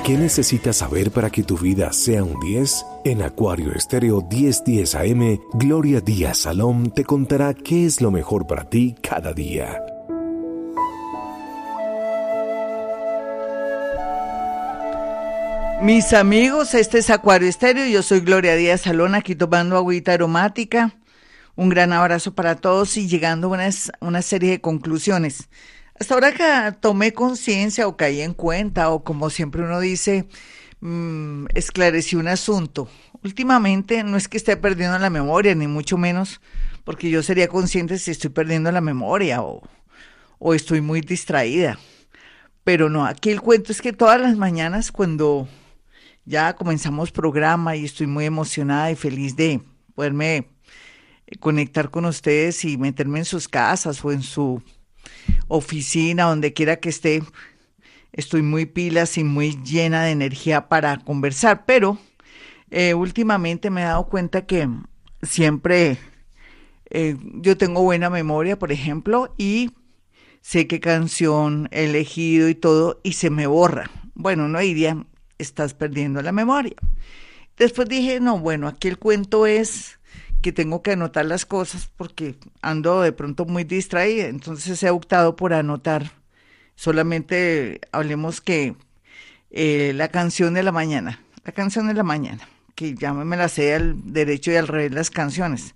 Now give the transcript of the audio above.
¿Qué necesitas saber para que tu vida sea un 10? En Acuario Estéreo 1010 AM, Gloria Díaz Salón te contará qué es lo mejor para ti cada día. Mis amigos, este es Acuario Estéreo, yo soy Gloria Díaz Salón, aquí tomando agüita aromática. Un gran abrazo para todos y llegando a una serie de conclusiones. Hasta ahora que tomé conciencia o caí en cuenta, o como siempre uno dice, esclarecí un asunto. Últimamente no es que esté perdiendo la memoria, ni mucho menos, porque yo sería consciente si estoy perdiendo la memoria o estoy muy distraída. Pero no, aquí el cuento es que todas las mañanas cuando ya comenzamos programa y estoy muy emocionada y feliz de poderme conectar con ustedes y meterme en sus casas o en su oficina, donde quiera que esté. Estoy muy pilas y muy llena de energía para conversar, pero últimamente me he dado cuenta que siempre yo tengo buena memoria, por ejemplo, y sé qué canción he elegido y todo, y se me borra. Bueno, no diría, estás perdiendo la memoria. Después dije, no, bueno, aquí el cuento es que tengo que anotar las cosas porque ando de pronto muy distraída, entonces he optado por anotar. Solamente hablemos que la canción de la mañana, que ya me la sé al derecho y al revés las canciones.